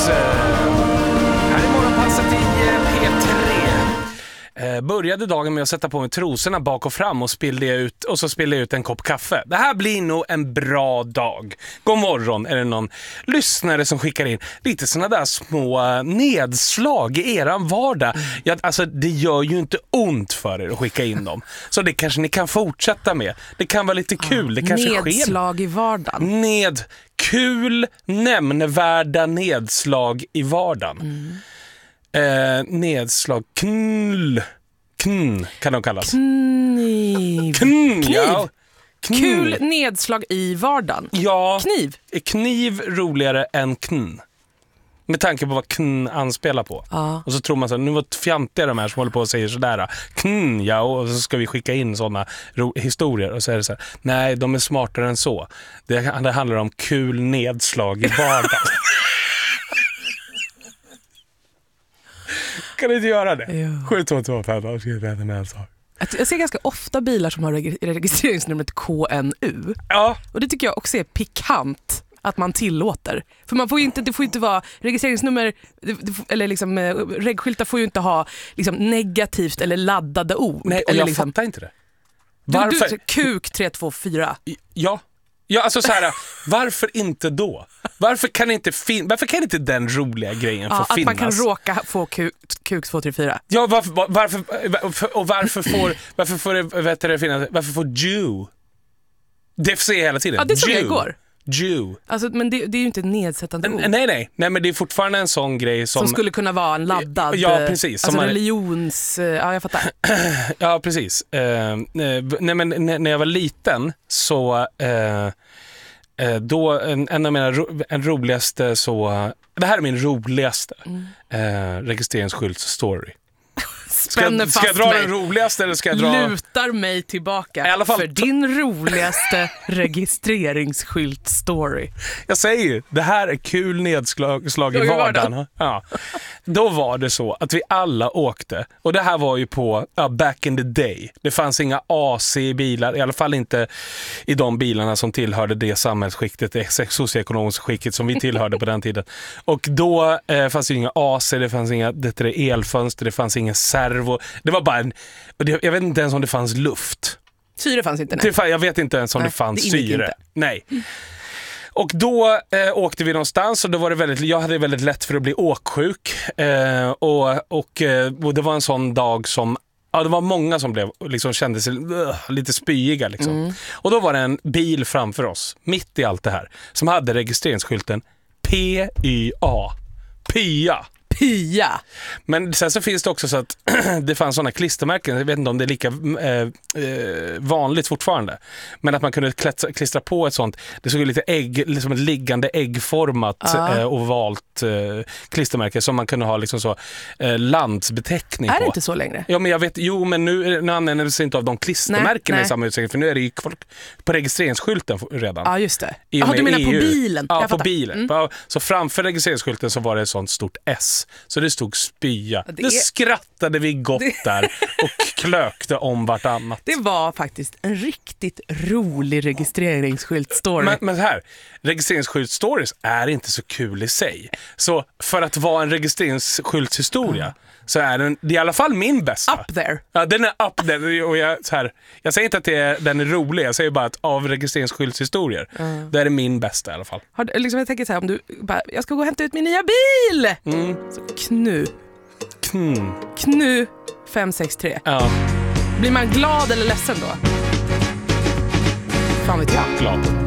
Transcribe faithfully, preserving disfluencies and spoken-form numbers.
dags. Här är morgonpasset i P tre. Eh, började dagen med att sätta på mig trosorna bak och fram och spillde ut och så spillde jag ut en kopp kaffe. Det här blir nog en bra dag. God morgon, är det någon lyssnare som skickar in lite såna där små nedslag i eran vardag. Ja, alltså det gör ju inte ont för er att skicka in dem. Så det kanske ni kan fortsätta med. Det kan vara lite kul. Det kanske nedslag sker. i vardagen. Ned kul nämnvärda nedslag i vardagen. Mm. Eh, nedslag knull kn kan de kallas. Kniv. Kn, Kniv. ja. Kn. Kul nedslag i vardagen. Ja. Kniv. Är kniv roligare än kn? Med tanke på vad kn anspelar på. Ja. Och så tror man så här, nu var fjantiga de här som håller på och säger sådär. Kn, ja, och så ska vi skicka in sådana historier. Och så är det så här, nej, de är smartare än så. Det, det handlar om kul nedslag i vardagen. Kan du inte göra det? Jo. sju två två fem med en sak. Jag ser ganska ofta bilar som har reg- registreringsnumret K N U. Ja. Och det tycker jag också är pikant att man tillåter. För man får ju inte, det får ju inte vara registreringsnummer, eller liksom regskyltar får ju inte ha liksom negativt eller laddade ord. Nej, och eller jag liksom, fattar inte det. Varför? Varför? Du, kuk tre två fyra. Ja. Ja, alltså så här, varför inte då? Varför kan inte fin- varför kan inte den roliga grejen Ja, få att finnas? man kan råka få kuk, kuk två tre fyra. Ja, varför, varför och varför får varför får det, vet du, det finnas? Varför får Jew? Det ser jag hela tiden. Ja, det såg jag Jew. igår. Jew. Alltså, men det, det är ju inte nedsättande ord. Nej, nej. Nej, men det är fortfarande en sån grej som... Som skulle kunna vara en laddad... Ja, precis. Alltså man... religions... Ja, jag fattar. Ja, precis. Uh, nej, men när jag var liten så... Uh, då en, en av mina ro, en roligaste så... Det här är min roligaste mm. uh, registreringsskylts-story. Spänner ska, ska jag dra mig. den roligaste eller ska jag dra... Lutar mig tillbaka I alla fall... för din roligaste registreringsskylt-story. Jag säger ju, det här är kul nedslag slag i vardagen. Ja. Då var det så att vi alla åkte. Och det här var ju på ja, back in the day. Det fanns inga A C i bilar. I alla fall inte i de bilarna som tillhörde det samhällsskiktet, det socioekonomiska skiktet som vi tillhörde på den tiden. Och då eh, fanns det inga A C, det fanns inga det där elfönster, det fanns inga servo. Det var bara en... Jag vet inte ens om det fanns luft. Syre fanns inte, nej. Jag vet inte ens om nej, det fanns det syre. inte. Nej. Och då eh, åkte vi någonstans och då var det väldigt, jag hade väldigt lätt för att bli åksjuk. Eh, och, och, och det var en sån dag som, ja, det var många som blev, liksom, kände sig uh, lite spyiga. Liksom. Mm. Och då var det en bil framför oss, mitt i allt det här, som hade registreringsskylten P Y A. Pya. Pya. Men sen så finns det också så att det fanns sådana klistermärken, jag vet inte om det är lika eh, vanligt fortfarande, men att man kunde klättra, klistra på ett sånt, det såg lite ägg, liksom ett liggande äggformat uh. eh, ovalt eh, klistermärke som man kunde ha liksom så eh, landsbeteckning är på. Är det inte så längre? Ja, men jag vet, jo men nu, nu använder det sig inte av de klistermärkena i samma utsträckning, för nu är det ju folk på registreringsskylten redan. Ja, just det. Jaha, du menar E U. På bilen? Ja, jag på fattar. bilen. Mm. Så framför registreringsskylten så var det ett sånt stort S. Så det stod spya. Ja, det, det är... skrattade vi gott det... där och klökte om vartannat. Det var faktiskt en riktigt rolig registreringsskylt-story. Men, men här, registreringsskylt-stories är inte så kul i sig. Så för att vara en registreringsskyltshistoria mm. så är den, det är i alla fall min bästa. Up there. Ja, den är up there. Och jag, så här, jag säger inte att det är, den är rolig, jag säger bara att av registreringsskyltshistorier, mm. det är min bästa i alla fall. Har, liksom, jag tänker så här, om du bara, jag ska gå och hämta ut min nya bil! Mm. Så, knu. Kn. Knu fem sex tre. Ja. Blir man glad eller ledsen då? Fan vet jag. Glad.